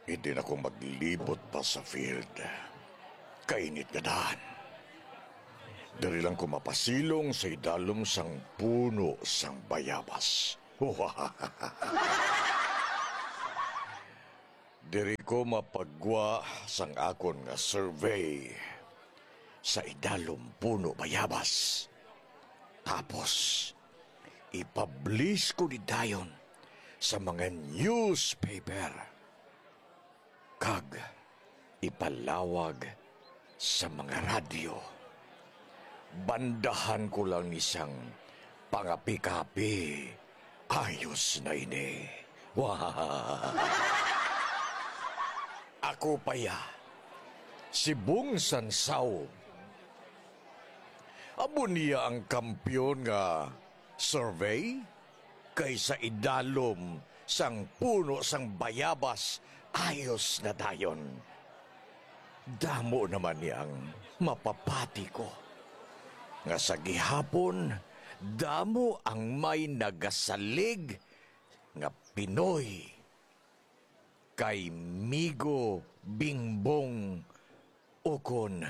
Hindi na ko maglibot pa sa field. Kainit na daan. Dari lang ko mapasilong sa idalom sang puno sang bayabas. Diri ko mapagwa sang akon nga survey sa idalom puno bayabas. Tapos, ipublish ko ni dayon sa mga newspaper. Kag, ipalawag sa mga radyo. Bandahan ko lang isang pangapi-kapi. Ayos na ini. Ako paya, si Bung Sansaw. Abo niya ang kampyon nga survey kaysa idalom sang puno sang bayabas. Ayos na dayon. Damo naman niyang mapapati ko. Nga sa gihapon, damo ang may nagasalig nga Pinoy kay Migo Bingbong ukon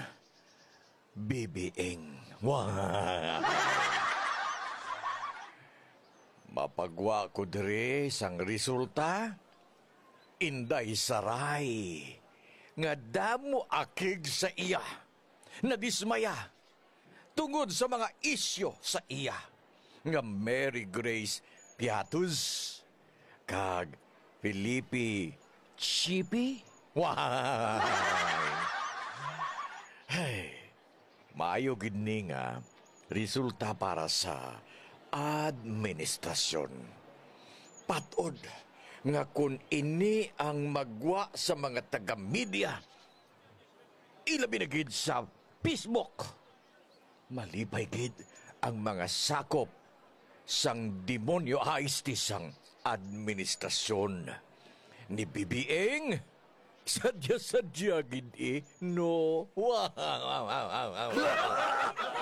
BBM. Mapagwa ko dire sang resulta, inday saray nga damo akig sa iya, nadismaya tungod sa mga isyo sa iya nga Mary Grace Piatus kag Felipe Chipi. Hey, maayo gid ni nga resulta para sa administrasyon. Patod nga kung ini ang magwa sa mga taga-media, ilabi na gid sa Facebook, malipay gid ang mga sakop sang demonyo aisti sang administrasyon ni BBM. Sadya-sadya gid no.